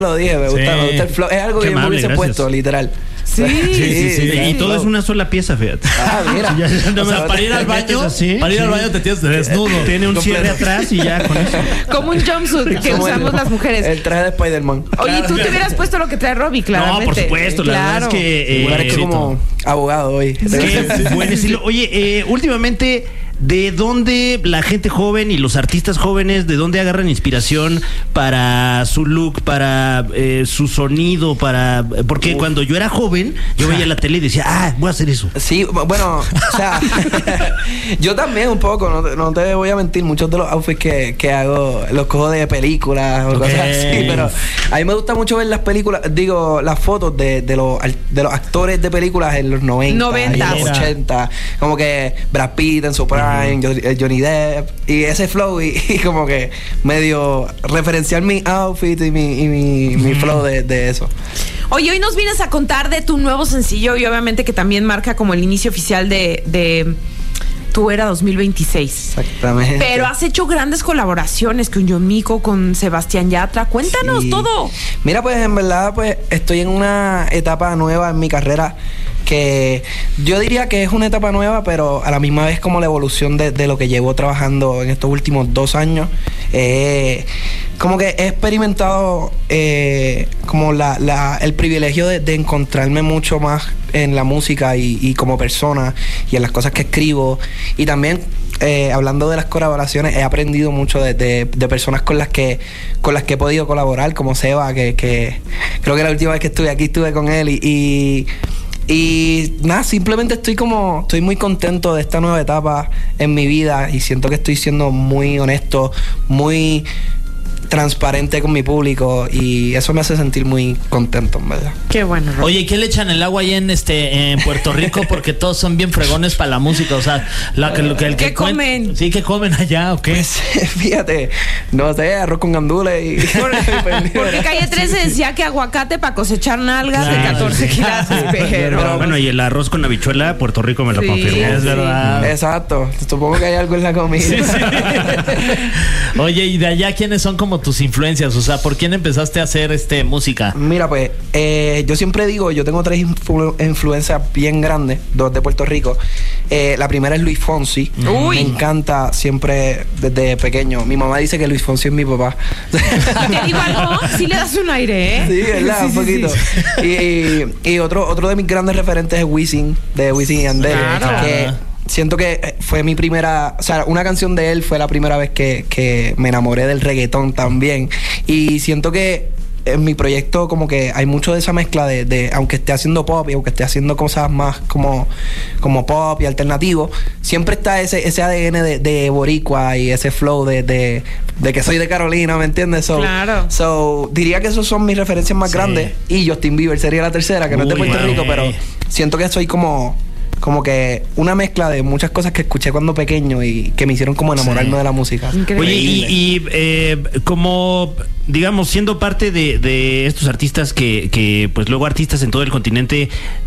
lo dije, me gusta el flow. Es algo que yo me hubiese puesto, literal. Sí. Y todo es una sola pieza, fíjate. Mira. O sea, para ir al baño, te tienes desnudo. Tiene un cierre atrás y ya con eso. Como un jumpsuit que usamos las mujeres. El traje de Spider-Man. Oye, tú te hubieras puesto lo que trae Robbie, claramente. No, por supuesto. La verdad es que... como abogado hoy. Qué buen estilo. Oye, últimamente... ¿De dónde la gente joven y los artistas jóvenes, de dónde agarran inspiración para su look, para su sonido, porque cuando yo era joven, yo veía la tele y decía, voy a hacer eso? Sí, bueno, o sea, yo también un poco, no te voy a mentir, muchos de los outfits que hago los cojo de películas o cosas así, pero a mí me gusta mucho ver las películas, las fotos de los actores de películas en los 90 y los 80, como que Brad Pitt en su prime, Johnny Depp, y ese flow y como que medio referenciar mi outfit y mi flow de eso. Oye, hoy nos vienes a contar de tu nuevo sencillo y obviamente que también marca como el inicio oficial de tu era 2026. Exactamente. Pero has hecho grandes colaboraciones con John Mico, con Sebastián Yatra. Cuéntanos todo. Mira, pues en verdad pues estoy en una etapa nueva en mi carrera que yo diría que es una etapa nueva, pero a la misma vez como la evolución de lo que llevo trabajando en estos últimos 2 años. Como que he experimentado como el privilegio de encontrarme mucho más en la música y como persona y en las cosas que escribo. Y también hablando de las colaboraciones, he aprendido mucho de personas con las que he podido colaborar, como Seba, que creo que la última vez que estuve aquí estuve con él y nada, simplemente estoy muy contento de esta nueva etapa en mi vida y siento que estoy siendo muy honesto, muy transparente con mi público y eso me hace sentir muy contento, en verdad. Qué bueno, Rob. Oye, ¿qué le echan el agua ahí en Puerto Rico? Porque todos son bien fregones para la música, o sea, ¿qué comen? Sí, ¿qué comen allá o qué? Pues, fíjate, no sé, arroz con gandules y... Porque Calle 13 decía que aguacate para cosechar nalgas de 14 kilos, pero... Bueno, y el arroz con habichuela, Puerto Rico me lo confirmó. Es verdad. Exacto, supongo que hay algo en la comida. Sí. Oye, ¿y de allá quiénes son como tus influencias? O sea, ¿por quién empezaste a hacer música? Mira, pues, yo siempre digo, yo tengo 3 influencias bien grandes, 2 de Puerto Rico. La primera es Luis Fonsi. Uy. Me encanta siempre desde pequeño. Mi mamá dice que Luis Fonsi es mi papá. Te digo algo, sí le das un aire, ¿eh? Sí, ¿verdad? Un poquito. Sí. Y otro de mis grandes referentes es Wisin, de Wisin y Yandel. Claro. Que siento que fue mi primera... O sea, una canción de él fue la primera vez que me enamoré del reggaetón también. Y siento que en mi proyecto como que hay mucho de esa mezcla de aunque esté haciendo pop y aunque esté haciendo cosas más como pop y alternativo, siempre está ese ADN de boricua y ese flow de que soy de Carolina, ¿me entiendes? Claro. Diría que esos son mis referencias más grandes. Y Justin Bieber sería la tercera, que no es de Puerto Rico, pero siento que soy como que una mezcla de muchas cosas que escuché cuando pequeño y que me hicieron como enamorarme de la música. Increíble. Oye, y como digamos, siendo parte de estos artistas que pues luego artistas en todo el continente,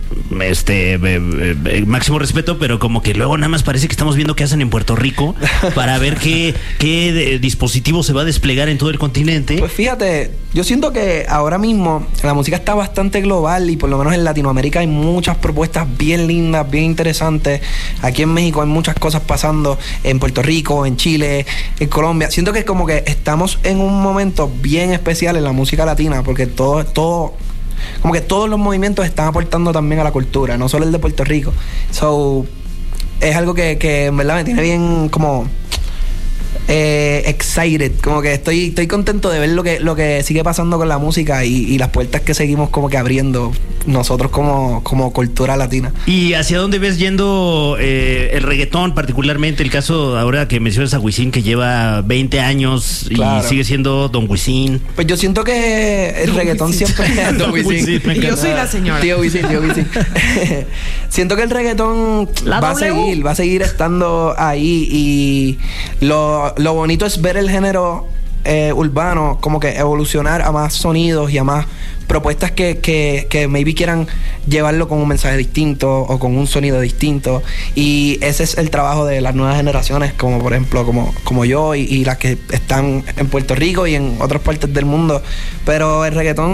máximo respeto, pero como que luego nada más parece que estamos viendo qué hacen en Puerto Rico para ver qué dispositivo se va a desplegar en todo el continente. Pues fíjate, yo siento que ahora mismo la música está bastante global y por lo menos en Latinoamérica hay muchas propuestas bien lindas, bien interesantes. Aquí en México hay muchas cosas pasando, en Puerto Rico, en Chile, en Colombia. Siento que como que estamos en un momento bien especial en la música latina porque todo como que todos los movimientos están aportando también a la cultura, no solo el de Puerto Rico. Es algo que en verdad me tiene bien como excited, como que estoy contento de ver lo que sigue pasando con la música y las puertas que seguimos como que abriendo nosotros como cultura latina. ¿Y hacia dónde ves yendo el reggaetón, particularmente el caso ahora que mencionas a Wisin, que lleva 20 años y sigue siendo Don Wisin? Pues yo siento que el reggaetón siempre es Don Wisin. Y yo soy la señora. Tío Wisin. Siento que el reggaetón va a seguir estando ahí y lo bonito es ver el género urbano como que evolucionar a más sonidos y a más propuestas que maybe quieran llevarlo con un mensaje distinto o con un sonido distinto, y ese es el trabajo de las nuevas generaciones, como por ejemplo como yo y las que están en Puerto Rico y en otras partes del mundo. Pero el reggaetón